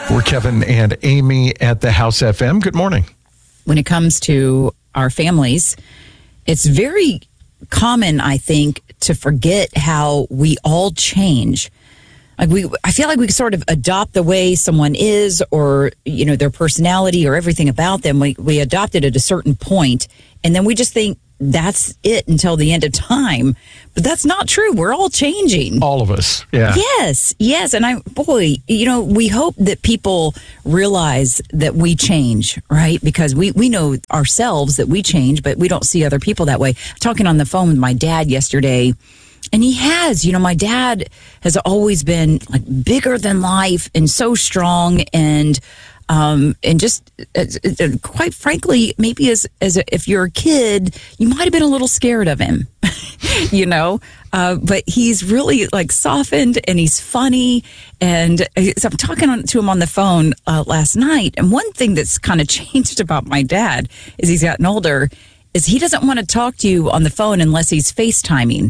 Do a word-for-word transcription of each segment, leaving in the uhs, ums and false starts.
We're Kevin and Amy at the House F M. Good morning. When it comes to our families, it's very common, I think, to forget how we all change. Like we, I feel like we sort of adopt the way someone is, or you know, their personality, or everything about them. We we adopt it at a certain point, and then we just think that's it until the end of time. But that's not true. We're all changing. All of us. Yeah. Yes. Yes. And I, boy, you know, we hope that people realize that we change, right? Because we, we know ourselves that we change, but we don't see other people that way. Talking on the phone with my dad yesterday, and he has, you know, my dad has always been like bigger than life and so strong, and Um, and just uh, uh, quite frankly, maybe as as a, if you're a kid, you might have been a little scared of him, you know. Uh, but he's really like softened, and he's funny. And uh, so I'm talking on, to him on the phone uh, last night. And one thing that's kind of changed about my dad as he's gotten older is he doesn't want to talk to you on the phone unless he's FaceTiming.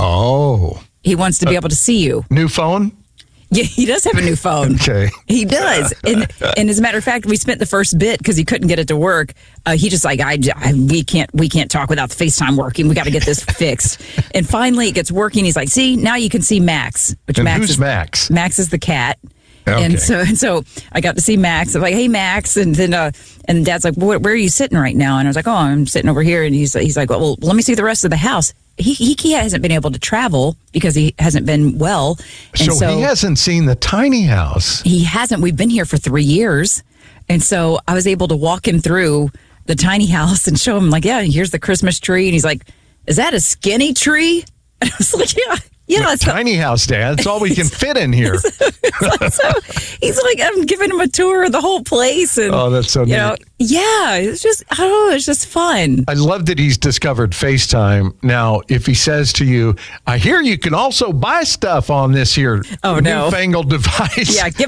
Oh, he wants to be able to see you. New phone? Yeah, he does have a new phone. Okay. He does. And, and as a matter of fact, we spent the first bit because he couldn't get it to work. Uh, he just like, I, I, we can't, we can't talk without the FaceTime working. We got to get this fixed. And finally it gets working. He's like, see, now you can see Max, which And Max who's is Max? Max is the cat. Okay. And so, and so I got to see Max. I'm like, hey, Max. And then, uh, and Dad's like, where, where are you sitting right now? And I was like, oh, I'm sitting over here. And he's, he's like, well, let me see the rest of the house. He, he he hasn't been able to travel because he hasn't been well. And so, so he hasn't seen the tiny house. He hasn't. We've been here for three years. And so I was able to walk him through the tiny house and show him like, yeah, here's the Christmas tree. And he's like, is that a skinny tree? And I was like, yeah. Yeah, so, tiny house, Dad. That's all we can fit in here. so, so he's like, I'm giving him a tour of the whole place, and oh, that's so you neat. know, yeah, it's just, I don't know, it's just fun. I love that he's discovered FaceTime. Now, if he says to you, I hear you can also buy stuff on this here oh, no. newfangled device. Yeah, give